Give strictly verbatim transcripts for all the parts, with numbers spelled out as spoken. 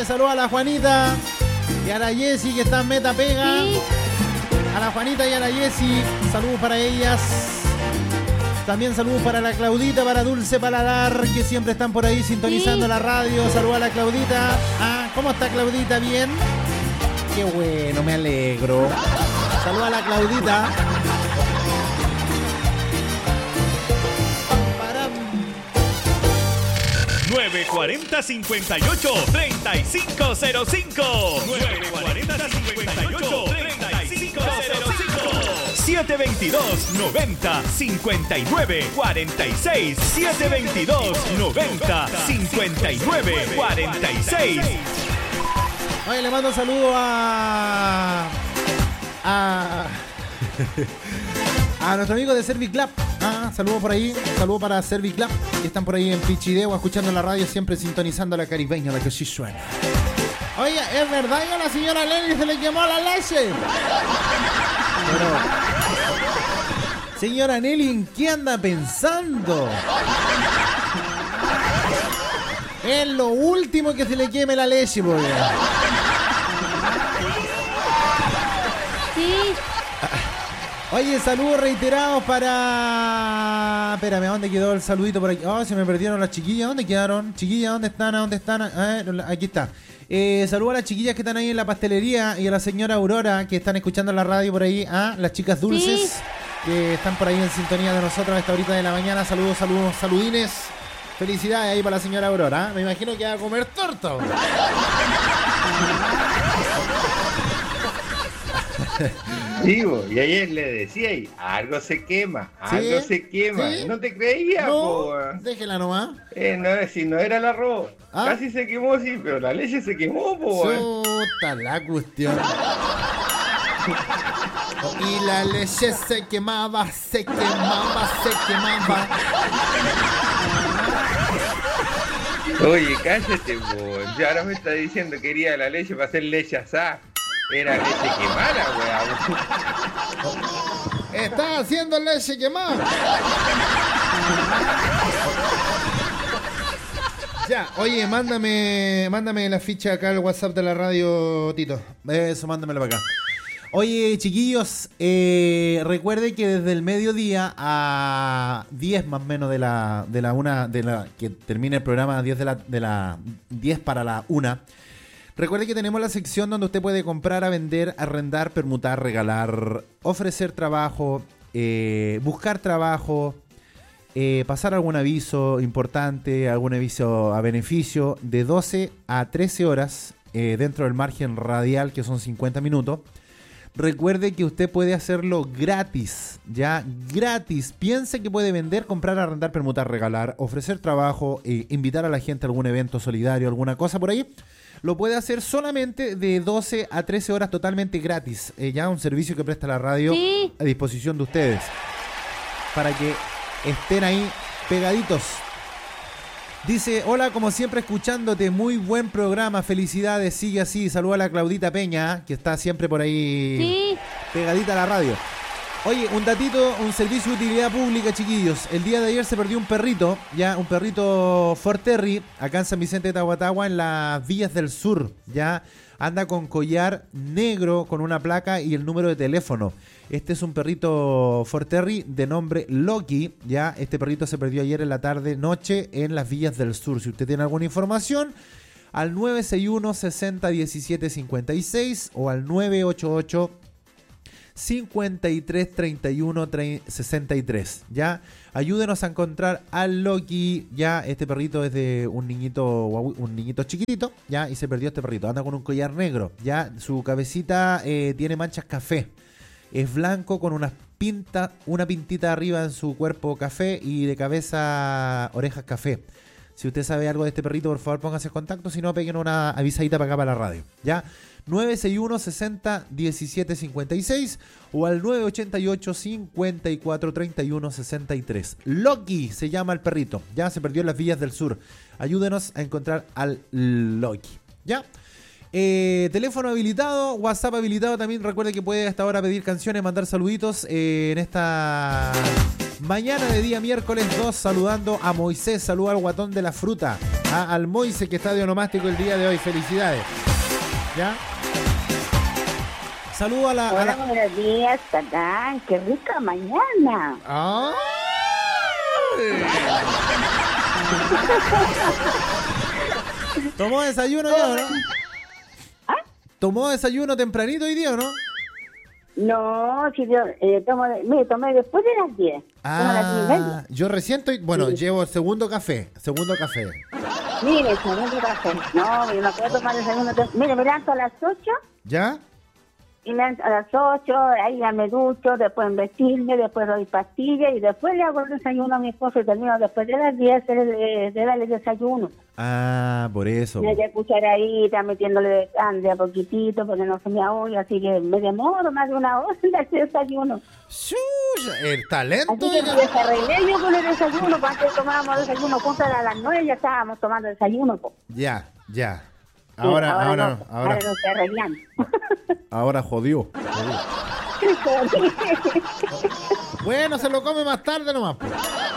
Oye, saludos a la Juanita y a la Jessie que está en Meta Pega. Sí. A la Juanita y a la Jessie, saludos para ellas. También saludos para la Claudita, para Dulce Paladar, que siempre están por ahí sintonizando sí. la radio. Saludos a la Claudita. Ah, ¿cómo está Claudita? ¿Bien? Qué bueno, me alegro. Saludos a la Claudita. nueve cuarenta, cincuenta y ocho, treinta y cinco cero cinco. nueve cuarenta, cincuenta y ocho, treinta y cinco cero cinco. siete veintidós, noventa, cincuenta y nueve, cuarenta y seis. siete veintidós, noventa, cincuenta y nueve, cuarenta y seis. Oye, le mando un saludo a... A... a nuestro amigo de Serviclub. Ah, saludos por ahí, saludos para Serviclub, que están por ahí en Pichidegua escuchando la radio, siempre sintonizando la caribeña, la que sí suena. Oye, ¿es verdad que a la señora Lenny se le quemó la leche? Pero, señora Nelly, ¿en qué anda pensando? Es lo último que se le queme la leche, pues. Sí. Oye, saludos reiterados para... Espérame, ¿a dónde quedó el saludito por aquí? Oh, se me perdieron las chiquillas. ¿Dónde quedaron? Chiquillas, ¿dónde están? ¿A dónde están? A ver, aquí está. Eh, saludos a las chiquillas que están ahí en la pastelería y a la señora Aurora que están escuchando la radio por ahí. Ah, las chicas dulces sí. que están por ahí en sintonía de nosotros a esta horita de la mañana. Saludos, saludos, saludines. Felicidades ahí para la señora Aurora. Me imagino que va a comer torta. Digo, y ayer le decía, y algo se quema, algo ¿Sí? se quema. ¿Sí? No te creía, no, po. Déjela nomás. Eh, no, si no era el arroz. ¿Ah? Casi se quemó, sí, pero la leche se quemó, po. Puta la cuestión. Y la leche se quemaba, se quemaba, se quemaba. Oye, cállate, po. Ya ahora me está diciendo que quería la leche para hacer leche asada. Era leche quemada, weón. Está haciendo leche quemada. Ya, oye, mándame, mándame la ficha acá al WhatsApp de la radio, Tito. Eso, mándamelo para acá. Oye, chiquillos, eh, recuerde que desde el mediodía a diez más o menos de la, de la una, de la que termine el programa a diez de la, de la diez para la una. Recuerde que tenemos la sección donde usted puede comprar, a vender, arrendar, permutar, regalar, ofrecer trabajo, eh, buscar trabajo, eh, pasar algún aviso importante, algún aviso a beneficio de doce a trece horas eh, dentro del margen radial que son cincuenta minutos. Recuerde que usted puede hacerlo gratis, ya gratis. Piense que puede vender, comprar, arrendar, permutar, regalar, ofrecer trabajo, eh, invitar a la gente a algún evento solidario, alguna cosa por ahí. Lo puede hacer solamente de doce a trece horas totalmente gratis. Eh, ya un servicio que presta la radio ¿Sí? a disposición de ustedes. Para que estén ahí pegaditos. Dice, hola, como siempre escuchándote, muy buen programa, felicidades, sigue así. Saluda a la Claudita Peña, que está siempre por ahí ¿Sí? pegadita a la radio. Oye, un datito, un servicio de utilidad pública, chiquillos. El día de ayer se perdió un perrito, ya, un perrito Fort Terry, acá en San Vicente de Tahuatahua, en las Villas del Sur, ya. Anda con collar negro, con una placa y el número de teléfono. Este es un perrito Fort Terry de nombre Loki, ya. Este perrito se perdió ayer en la tarde, noche, en las Villas del Sur. Si usted tiene alguna información, al nueve seis uno, sesenta, diecisiete, cincuenta y seis o al nueve ocho ocho, cincuenta y tres, treinta y uno, sesenta y tres, ya. Ayúdenos a encontrar al Loki, ya. Este perrito es de un niñito, un niñito chiquitito, ya, y se perdió este perrito. Anda con un collar negro, ya. Su cabecita eh, tiene manchas café. Es blanco con unas pintas, una pintita arriba en su cuerpo café y de cabeza orejas café. Si usted sabe algo de este perrito, por favor póngase en contacto. Si no, peguen una avisadita para acá para la radio, ya. nueve seis uno, sesenta, diecisiete, cincuenta y seis o al nueve ocho ocho, cincuenta y cuatro, treinta y uno, sesenta y tres. Loki se llama el perrito. Ya se perdió en las Villas del Sur. Ayúdenos a encontrar al Loki, ya. Eh, teléfono habilitado, WhatsApp habilitado también. Recuerde que puede hasta ahora pedir canciones, mandar saluditos eh, en esta Mañana de día miércoles dos, saludando a Moisés. Saluda al guatón de la fruta. A, al Moise que está de onomástico el día de hoy. Felicidades. ¿Ya? Saludo a la... A Hola, la... buenos días, Tatán. Qué rica mañana. ¡Ay! ¿Tomó desayuno ya o no? ¿Ah? ¿Tomó desayuno tempranito hoy día o no? No, si yo eh, tomo, mire, tomé después de las diez. Como a las diez y media. Ah, yo recién estoy... Bueno, Sí. llevo segundo café. Segundo café. Mire, segundo café. No, yo no puedo tomar desayuno. tem- Mire, me levanto a las ocho ¿Ya? y me levanto a las ocho, ahí ya me ducho, después en vestirme, después doy pastillas y después le hago el desayuno a mi esposo y termino después de las diez de, de, de darle desayuno. Ah, por eso. Me de cucharadita, metiéndole pan de a poquitito porque no se me ahogue, así que me demoro más de una hora en dar desayuno. Chuya, el Así talento. que me desarreglé yo con el desayuno, pues antes tomábamos desayuno juntos a las nueve, ya estábamos tomando desayuno. Pues. Ya, ya. Sí, Ahora, ahora, no, ahora, ahora no se arreglando. ahora jodió. jodió. Bueno, se lo come más tarde nomás. Pues.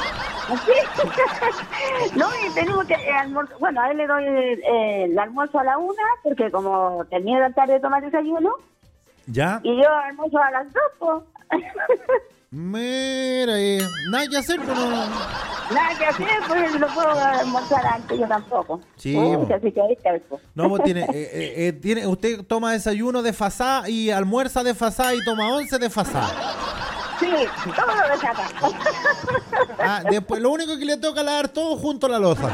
No, y tenemos que eh, almorzar. Bueno, a él le doy eh, el almuerzo a la una, porque como terminé la tarde de tomar desayuno, ¿Ya? y yo almuerzo a las dos, pues. Mira, eh, nada que hacer, pues no. Nada que hacer, pues no puedo almorzar antes, yo tampoco. Sí, Uy, po. así que ahí está el po. No, pues tiene, eh, eh, eh, tiene, usted toma desayuno desfasada y almuerza desfasada y toma once desfasada. Sí, todo lo desata. Ah, después, lo único que le toca es lavar todo junto a la loza.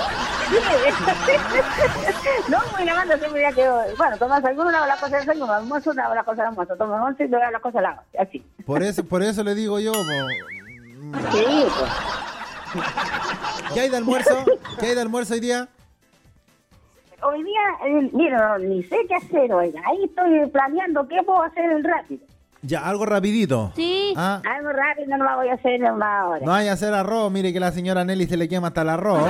No, muy lavando siempre ya que, bueno, tomas alguno, lavo la cosa del desayuno, almuerzo, lavo la cosa del almuerzo, tomas once y lavo la cosa del agua, así. Por eso, por eso le digo yo, po, Sí, pues. ¿qué hay de almuerzo? ¿Qué hay de almuerzo hoy día? Hoy día, eh, mira, ni sé qué hacer, oiga, ahí estoy planeando qué puedo hacer en rápido. Ya, algo rapidito. Sí. Ah, Algo rápido no lo voy a hacer en una hora. no hay hacer arroz, mire que la señora Nelly se le quema hasta el arroz.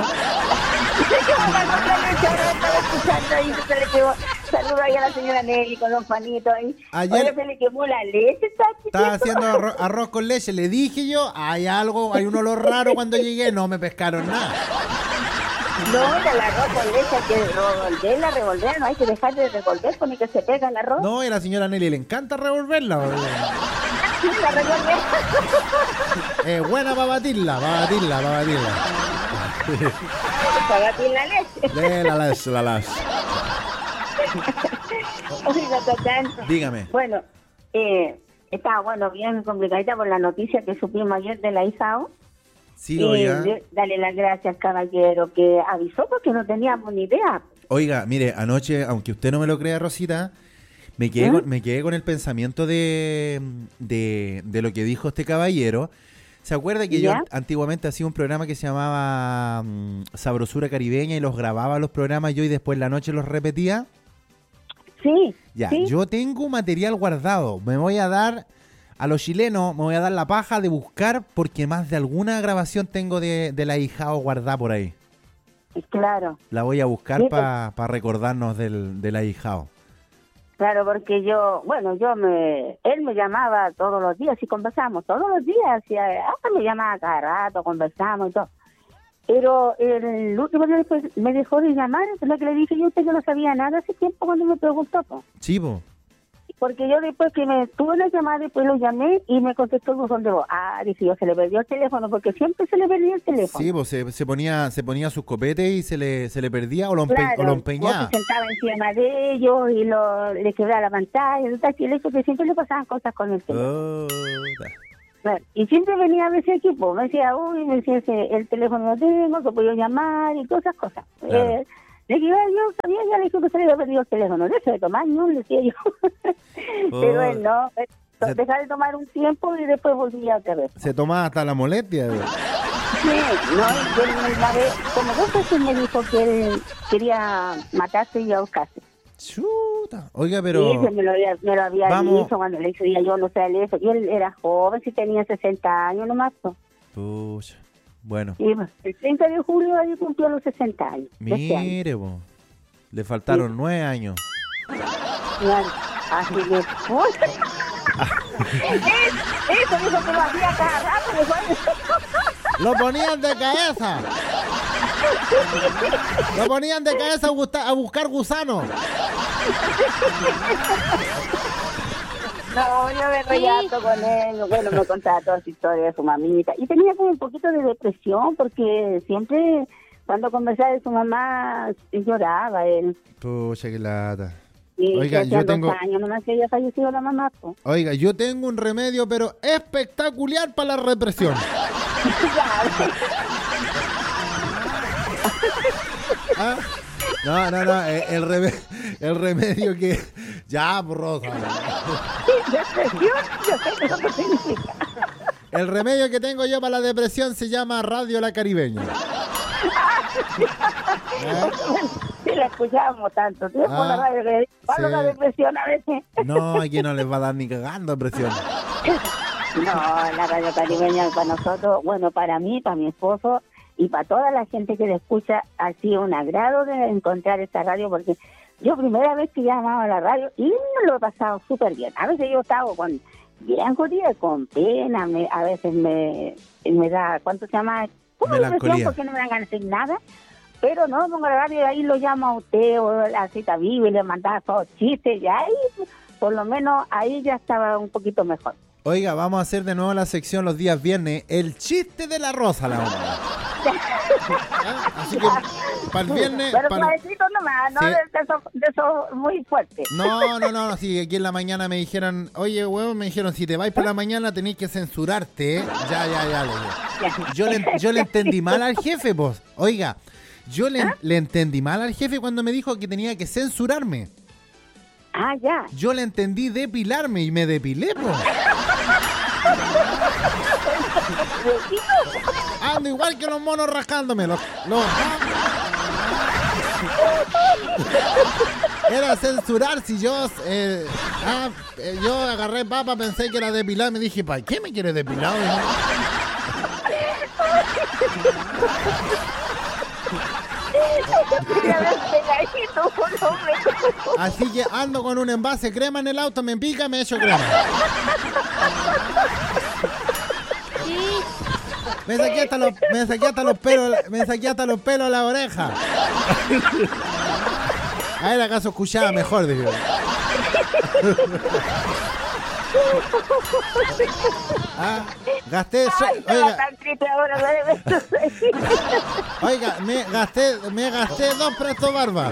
Saludos ahí a la señora Nelly con los panitos ahí. Ayer- Oye, se le quemó la leche, está Estaba haciendo arroz, arroz con leche, le dije yo, hay algo, hay un olor raro cuando llegué, no me pescaron nada. No, era el arroz con leche, hay que revolverla, revolverla, no hay que dejar de revolver con el que se pega el arroz. No, y a la señora Nelly le encanta revolverla. Sí, la revolver. Es buena para batirla, para batirla, para batirla. Para batir la leche. De la las, la las. Oiga, Tatán. Dígame. Bueno, eh, estaba, bueno, bien complicadita por la noticia que supimos ayer de la Isao. Sí, Y oiga. de- dale las gracias, caballero, que avisó porque no teníamos ni idea. Oiga, mire, anoche, aunque usted no me lo crea, Rosita, me quedé, ¿Eh? con, me quedé con el pensamiento de, de, de lo que dijo este caballero. ¿Se acuerda que yo ¿Ya? antiguamente hacía un programa que se llamaba mm, Sabrosura Caribeña y los grababa los programas yo y después en la noche los repetía? Sí, Ya, sí. yo tengo material guardado. Me voy a dar, a los chilenos, me voy a dar la paja de buscar porque más de alguna grabación tengo de, de la Hijao guardada por ahí. Claro, La voy a buscar Sí, para recordarnos del, de la Hijao. claro, porque yo, bueno, yo me, él me llamaba todos los días y conversamos todos los días, y hasta me llamaba cada rato, conversamos y todo. Pero el último día después me dejó de llamar, es lo que le dije yo a usted que no sabía nada hace tiempo cuando me preguntó, po. Sí, po. Porque yo después que me tuve una llamada, después lo llamé y me contestó el buzón de voz. Ah, dije yo, se le perdió el teléfono, porque siempre se le perdía el teléfono. Sí, pues se, se ponía se ponía sus copetes y se le, se le perdía o lo, empe- Claro, o lo o empeñaba. se sentaba encima de ellos y lo, le quebraba la pantalla, y tal, y el hecho que siempre le pasaban cosas con el teléfono. Puta. Claro, y siempre venía a veces aquí, pues, me decía, uy, me decía, ese, el teléfono no tengo, que puedo llamar y todas esas cosas. Claro. Eh, le dije, "Ay, yo sabía, ya le dije que se le había perdido el teléfono, deje de tomar, no, le decía yo. Pero él no, él Se- dejaba de tomar un tiempo y después volvía otra vez. Se tomaba hasta la molestia. güey. Sí, no, y él una vez, como dos veces me dijo que él quería matarse y ahorcarse. Chuta. Oiga, Sí, pero se me lo había, me lo había Vamos. dicho cuando le decía yo, no sé, eso. Y él era joven, si tenía sesenta años nomás. Pues. pucha. Bueno, Y pues, el treinta de julio ahí cumplió los sesenta años. de este año. mire, po. Le faltaron nueve años. Claro, así que, uy, Eso dijo que lo hacía cada rato. Lo ponían de cabeza. Lo ponían de cabeza a, gusta, a buscar gusanos. No, yo me reía harto con él. Bueno, me contaba toda su historia de su mamita. Y tenía como un poquito de depresión porque siempre cuando conversaba de su mamá lloraba él. Pucha, qué lata. Y Oiga, yo tengo... dos años nomás que había fallecido la mamá. Pues. Oiga, yo tengo un remedio, pero espectacular para la represión. ¿Ah? No, no, no, el, el, reme, el remedio que... Ya, borrosa. ¿Depresión? Yo sé que no significa. El remedio que tengo yo para la depresión se llama Radio La Caribeña. ¿Eh? Sí, la escuchábamos tanto tiempo Ah, la radio que para sí. la depresión a veces. No, aquí no les va a dar ni cagando depresión. No, la radio caribeña para nosotros, bueno, para mí, para mi esposo y para toda la gente que le escucha, ha sido un agrado de encontrar esta radio porque yo primera vez que llamaba a la radio y me lo he pasado súper bien. A veces yo estaba con bien jodida, con pena, me, a veces me, me da, ¿cuánto se llama? ¿Cómo depresión? Porque no me dan ganas de hacer nada. Pero no, pongo la radio y ahí lo llama a usted o la cita viva y le mandaba todos chistes y ahí, por lo menos ahí ya estaba un poquito mejor. Oiga, vamos a hacer de nuevo la sección los días viernes, el chiste de la rosa, la vamos. ¿Ah? Así que para el viernes... Pero para... suavecito nomás, no sí. de, de, eso, de eso muy fuerte. No, no, no, sí, aquí en la mañana me dijeron, oye, huevo, me dijeron, si te vais por la mañana tenés que censurarte, ¿eh? Ya, ya, ya, le digo. Yo le, yo le entendí mal al jefe, pues. Oiga, yo le, ¿Ah? le entendí mal al jefe cuando me dijo que tenía que censurarme. Ah, ya. Yo le entendí depilarme y me depilé, pues. Ando igual que los monos rascándome. Los, los... Era censurar si yo... Eh, ah, eh, yo agarré papa, pensé que era depilar. Me dije, ¿para qué me quieres depilar? Así que ando con un envase crema en el auto, me pica, me echo crema. Me saqué hasta los, me saqué hasta los pelos, me saqué hasta los pelos a la oreja. A él acaso escuchaba mejor, digo. Ah, gasté, Ay, oiga, tan triste ahora, oiga, me gasté, me gasté dos presto barba.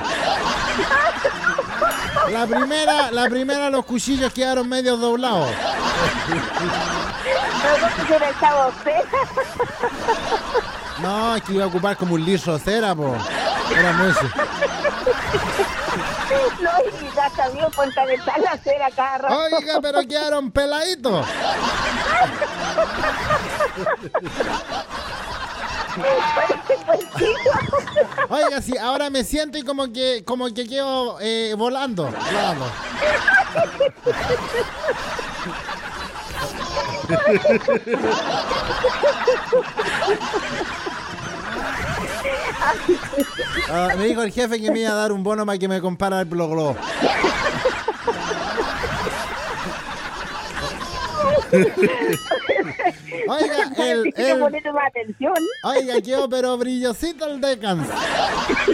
La primera, la primera los cuchillos quedaron medio doblados. No, es que iba a ocupar como un liso de cera, po. Era mucho. No, y ya sabía por calentar la cera cada rato. Oiga, pero quedaron peladitos. Oiga, sí, ahora me siento y como que, como que quedo eh, volando. volando. Ah, me dijo el jefe que me iba a dar un bono para que me comprara el blog. Oiga, el, el... atención. Oiga, quedó pero brillosito el Decans.